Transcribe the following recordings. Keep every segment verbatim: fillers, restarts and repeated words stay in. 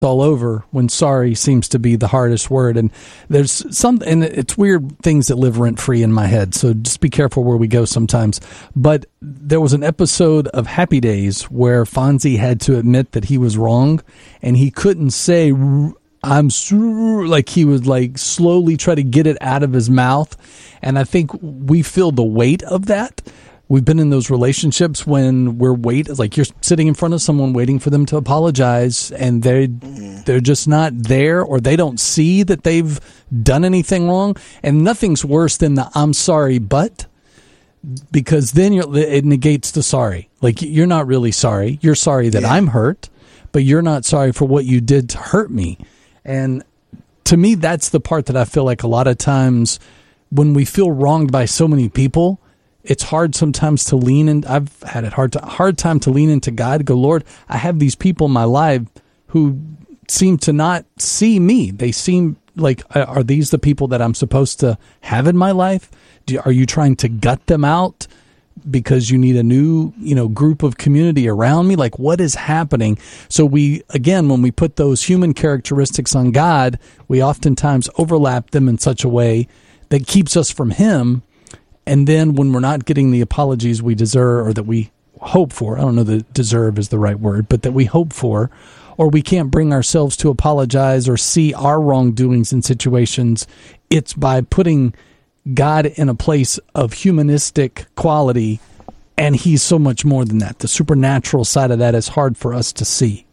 all over when sorry seems to be the hardest word. And there's some, and it's weird things that live rent free in my head. So just be careful where we go sometimes. But there was an episode of Happy Days where Fonzie had to admit that he was wrong, and he couldn't say, I'm sure, like he would like slowly try to get it out of his mouth. And I think we feel the weight of that. We've been in those relationships when we're wait like you're sitting in front of someone waiting for them to apologize, and they they're just not there, or they don't see that they've done anything wrong. And nothing's worse than the I'm sorry, but, because then you're, it negates the sorry. Like, you're not really sorry. You're sorry that yeah. I'm hurt, but you're not sorry for what you did to hurt me. And to me, that's the part that I feel like a lot of times when we feel wronged by so many people, it's hard sometimes to lean in. I've had it hard to hard time to lean into God. Go, Lord, I have these people in my life who seem to not see me. They seem like, are these the people that I'm supposed to have in my life? Do, are you trying to gut them out because you need a new, you know, group of community around me? Like, what is happening? So we, again, when we put those human characteristics on God, we oftentimes overlap them in such a way that keeps us from Him. And then when we're not getting the apologies we deserve, or that we hope for, I don't know that deserve is the right word, but that we hope for, or we can't bring ourselves to apologize or see our wrongdoings in situations, it's by putting God in a place of humanistic quality, and He's so much more than that. The supernatural side of that is hard for us to see.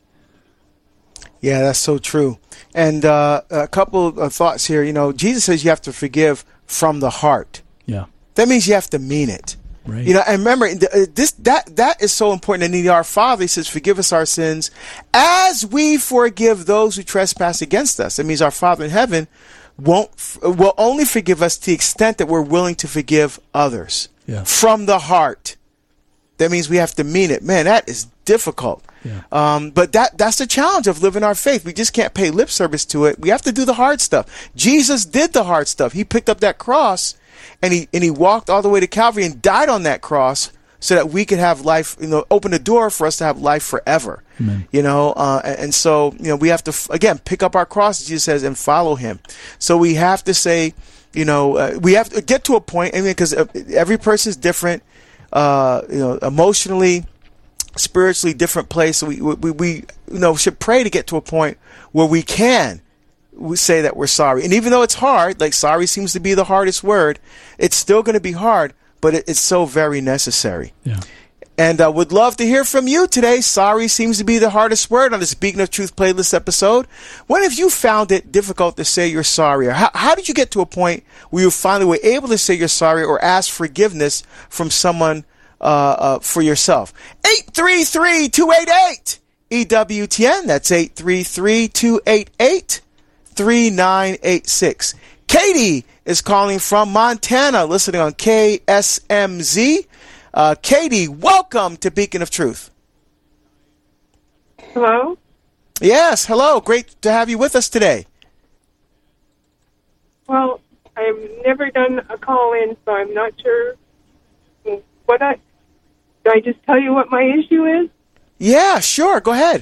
Yeah, that's so true. And uh, a couple of thoughts here. You know, Jesus says you have to forgive from the heart. Yeah. That means you have to mean it. Right. You know, and remember, this that that is so important. And in our Father, He says, forgive us our sins as we forgive those who trespass against us. It means our Father in heaven won't will only forgive us to the extent that we're willing to forgive others. Yeah. From the heart. That means we have to mean it. Man, that is difficult. Yeah. Um, but that that's the challenge of living our faith. We just can't pay lip service to it. We have to do the hard stuff. Jesus did the hard stuff. He picked up that cross, and he and he walked all the way to Calvary and died on that cross so that we could have life, you know, open the door for us to have life forever. Amen. You know, uh, and, and so, you know, we have to, again, pick up our cross, Jesus says, and follow Him. So we have to say, you know, uh, we have to get to a point, I mean, because every person is different, uh, you know, emotionally, spiritually different place. So we, we, we, you know, should pray to get to a point where we can we say that we're sorry. And even though it's hard, like sorry seems to be the hardest word, it's still going to be hard, but it, it's so very necessary. Yeah. And I uh, would love to hear from you today. Sorry seems to be the hardest word on this Beacon of Truth playlist episode. When have you found it difficult to say you're sorry? Or how, how did you get to a point where you finally were able to say you're sorry or ask forgiveness from someone uh, uh, for yourself? eight three three, two eight eight, E W T N. That's eight three three, two eight eight, three nine eight six. Katie is calling from Montana, listening on K S M Z. Uh, Katie, welcome to Beacon of Truth. Hello? Yes, hello. Great to have you with us today. Well, I've never done a call-in, so I'm not sure what I... Do I just tell you what my issue is? Yeah, sure. Go ahead.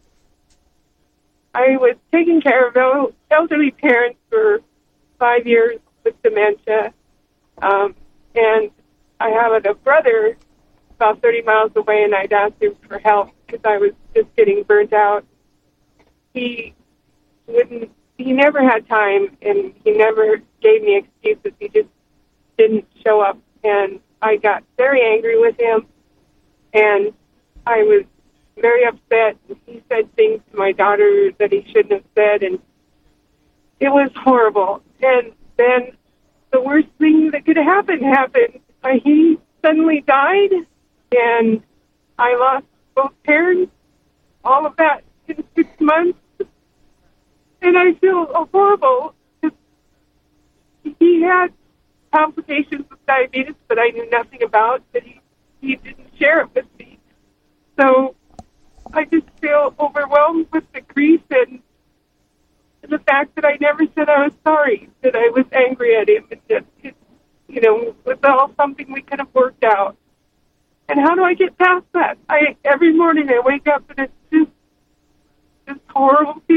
I was taking care of el- elderly parents for five years with dementia, um, and I have a brother about thirty miles away, and I'd asked him for help because I was just getting burnt out. He wouldn't. He never had time, and he never gave me excuses. He just didn't show up, and I got very angry with him, and I was very upset. He said things to my daughter that he shouldn't have said, and it was horrible. And then the worst thing that could happen happened. Uh, he suddenly died, and I lost both parents, all of that in six months. And I feel horrible. He had complications with diabetes that I knew nothing about, that he, he didn't share it with me. So I just feel overwhelmed with the grief and the fact that I never said I was sorry, that I was angry at him, and that it, you know, it was all something we could have worked out. And how do I get past that? I every morning I wake up and it's just, just horrible people.